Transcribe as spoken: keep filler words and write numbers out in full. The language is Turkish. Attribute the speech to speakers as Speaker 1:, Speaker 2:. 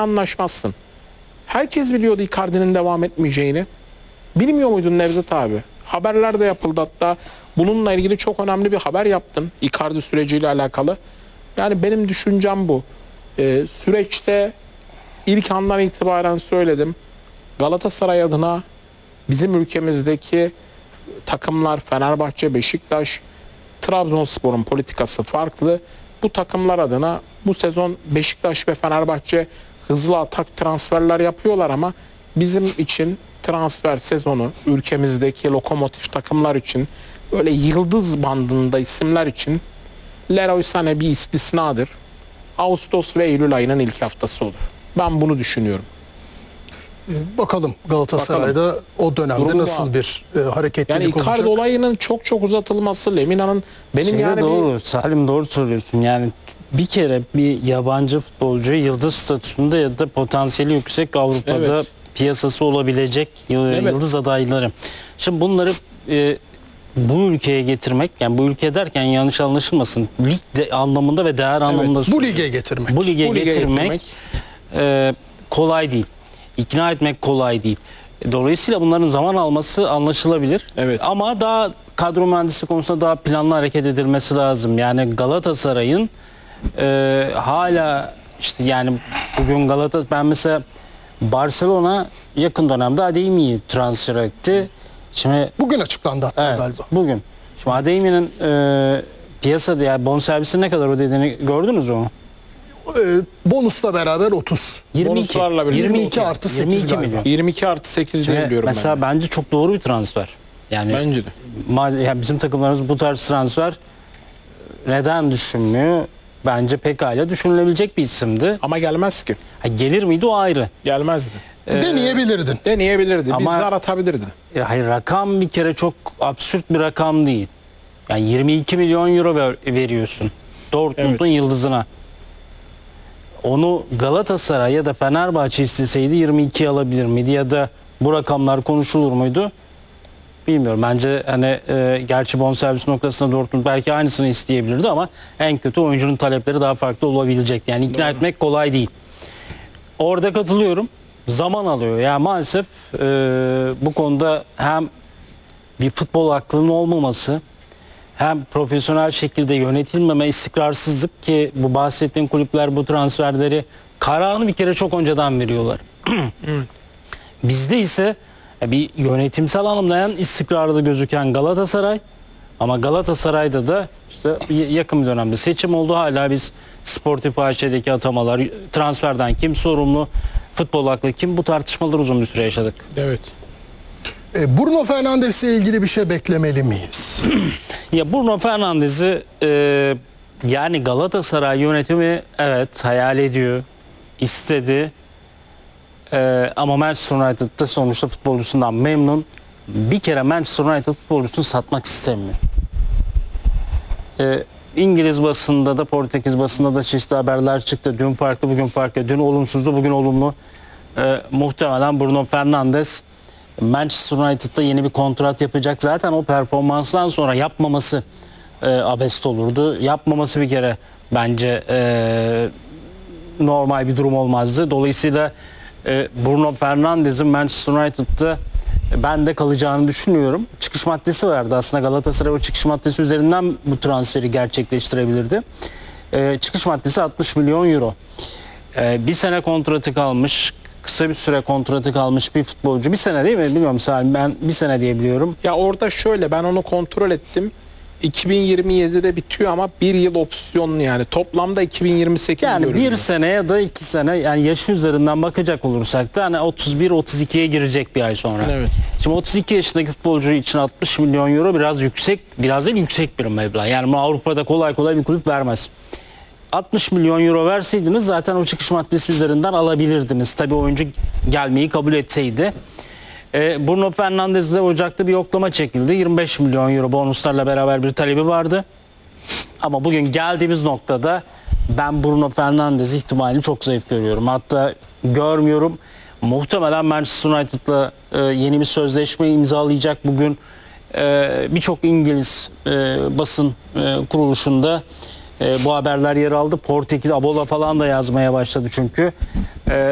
Speaker 1: anlaşmazsın. Herkes biliyordu Icardi'nin devam etmeyeceğini. Bilmiyor muydun Nevzat abi? Haberler de yapıldı, hatta bununla ilgili çok önemli bir haber yaptın Icardi süreciyle alakalı. Yani benim düşüncem bu. Ee, süreçte ilk andan itibaren söyledim. Galatasaray adına bizim ülkemizdeki takımlar Fenerbahçe, Beşiktaş, Trabzonspor'un politikası farklı. Bu takımlar adına bu sezon Beşiktaş ve Fenerbahçe hızlı atak transferler yapıyorlar ama bizim için transfer sezonu ülkemizdeki lokomotif takımlar için, böyle yıldız bandında isimler için Leroy Sané bir istisnadır. Ağustos ve Eylül ayının ilk haftası olur. Ben bunu düşünüyorum.
Speaker 2: Bakalım Galatasaray'da Bakalım. o dönemde Durumu nasıl var. bir e, hareketlilik
Speaker 1: yani
Speaker 2: olacak? Yani
Speaker 1: Icardi olayının çok çok uzatılması, Lemina'nın benim
Speaker 3: Şeyde
Speaker 1: yani
Speaker 3: doğru,
Speaker 1: bir...
Speaker 3: Salim doğru söylüyorsun. Yani bir kere bir yabancı futbolcu yıldız statüsünde ya da potansiyeli yüksek Avrupa'da evet. piyasası olabilecek evet. yıldız adayları. Şimdi bunları e, bu ülkeye getirmek, yani bu ülke derken yanlış anlaşılmasın, lig de, anlamında ve değer evet. anlamında
Speaker 2: bu lige getirmek.
Speaker 3: Bu lige,
Speaker 1: bu lige
Speaker 3: getirmek,
Speaker 1: getirmek.
Speaker 3: E, kolay değil. İkna etmek kolay değil. Dolayısıyla bunların zaman alması anlaşılabilir.
Speaker 1: Evet.
Speaker 3: Ama daha kadro mühendisi konusunda daha planlı hareket edilmesi lazım. Yani Galatasaray'ın e, hala işte yani bugün Galatasaray, ben mesela Barcelona yakın dönemde Adeyemi'yi transfer etti. Şimdi
Speaker 2: bugün açıklandı hatta
Speaker 3: evet,
Speaker 2: galiba.
Speaker 3: Bugün. Şimdi Adeyemi'nin e, piyasada yani bonservisi ne kadar ödediğini gördünüz mü?
Speaker 2: E, bonusla beraber otuz.
Speaker 3: yirmi iki.
Speaker 2: yirmi iki artı sekiz
Speaker 1: yirmi iki milyon. yirmi iki artı sekiz diye biliyorum ben.
Speaker 3: Mesela bence çok doğru bir transfer. Yani
Speaker 1: bence de.
Speaker 3: Yani bizim takımlarımız bu tarz transfer neden düşünmüyor? Bence pekala düşünülebilecek bir isimdi.
Speaker 1: Ama gelmez ki.
Speaker 3: Ha, gelir miydi o ayrı.
Speaker 1: Gelmezdi.
Speaker 2: Ee, Deneyebilirdin.
Speaker 1: Deneyebilirdin.
Speaker 3: Ama,
Speaker 1: Bizler atabilirdin.
Speaker 3: E, hayır, rakam bir kere çok absürt bir rakam değil. Yani yirmi iki milyon euro ver, veriyorsun Dortmund'un evet. yıldızına. Onu Galatasaray ya da Fenerbahçe isteseydi yirmi iki alabilir miydi ya da bu rakamlar konuşulur muydu? Bilmiyorum. Bence hani e, gerçi bonservis noktasında Dortmund belki aynısını isteyebilirdi ama en kötü oyuncunun talepleri daha farklı olabilecekti. Yani ikna Doğru. etmek kolay değil. Orada katılıyorum. Zaman alıyor. Yani maalesef e, bu konuda hem bir futbol aklının olmaması, hem profesyonel şekilde yönetilmeme, istikrarsızlık ki bu bahsettiğim kulüpler bu transferleri kararını bir kere çok önceden veriyorlar. Bizde ise bir yönetimsel anlamda en istikrarlı gözüken Galatasaray, ama Galatasaray'da da işte yakın bir dönemde seçim oldu. Hala biz Sportif A Ş'deki atamalar, transferden kim sorumlu, futbol aklı kim, bu tartışmaları uzun bir süre yaşadık.
Speaker 1: Evet.
Speaker 2: E, Bruno Fernandes'le ilgili bir şey beklemeli miyiz?
Speaker 3: Ya Bruno Fernandes'i e, yani Galatasaray yönetimi evet hayal ediyor, istedi. Ee, ama Manchester United'da sonuçta futbolcusundan memnun. Bir kere Manchester United futbolcusunu satmak istemiyor. Ee, İngiliz basında da Portekiz basında da çeşitli haberler çıktı. Dün farklı, bugün farklı. Dün olumsuzdu, bugün olumlu. Ee, muhtemelen Bruno Fernandes Manchester United'da yeni bir kontrat yapacak. Zaten o performanstan sonra yapmaması e, abest olurdu. Yapmaması bir kere bence e, normal bir durum olmazdı. Dolayısıyla Bruno Fernandes'in Manchester United'da ben de kalacağını düşünüyorum. Çıkış maddesi vardı aslında, Galatasaray o çıkış maddesi üzerinden bu transferi gerçekleştirebilirdi. Ee, çıkış maddesi altmış milyon euro. Ee, bir sene kontratı kalmış, kısa bir süre kontratı kalmış bir futbolcu. Bir sene değil mi? Bilmiyorum Salim, ben bir sene diye biliyorum.
Speaker 1: Ya orada şöyle, ben onu kontrol ettim. iki bin yirmi yedide bitiyor ama bir yıl opsiyonlu, yani toplamda iki bin yirmi sekiz
Speaker 3: yani
Speaker 1: görünüyor.
Speaker 3: bir sene ya da iki sene, yani yaşı üzerinden bakacak olursak da hani otuz bir otuz ikiye girecek bir ay sonra.
Speaker 1: Evet.
Speaker 3: Şimdi otuz iki yaşındaki futbolcu için altmış milyon euro biraz yüksek, biraz değil yüksek bir meblağ. Yani Avrupa'da kolay kolay bir kulüp vermez. altmış milyon euro verseydiniz zaten o çıkış maddesi üzerinden alabilirdiniz. Tabii oyuncu gelmeyi kabul etseydi. Ee, Bruno Fernandes'le Ocak'ta bir yoklama çekildi. yirmi beş milyon euro bonuslarla beraber bir talebi vardı. Ama bugün geldiğimiz noktada ben Bruno Fernandes ihtimalini çok zayıf görüyorum. Hatta görmüyorum. Muhtemelen Manchester United'la e, yeni bir sözleşme imzalayacak bugün. E, Birçok İngiliz e, basın e, kuruluşunda e, bu haberler yer aldı. Portekiz, Abola falan da yazmaya başladı çünkü. E,